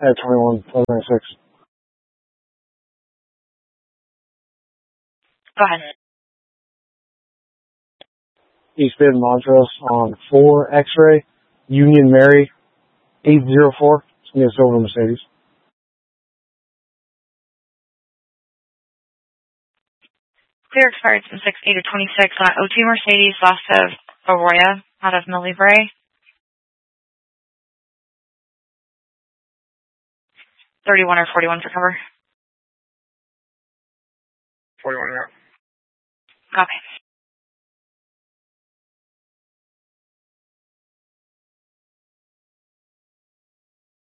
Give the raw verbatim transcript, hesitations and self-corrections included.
At twenty-one, twelve ninety-six. Go ahead. East Bend, Montrose on four X-ray, Union Mary, eight zero four. It's going to be a silver Mercedes. Clear expired from six eight of twenty-six on O two Mercedes, lost of Aurora, out of Millivray. thirty-one or forty-one for cover. forty-one, yeah. Copy.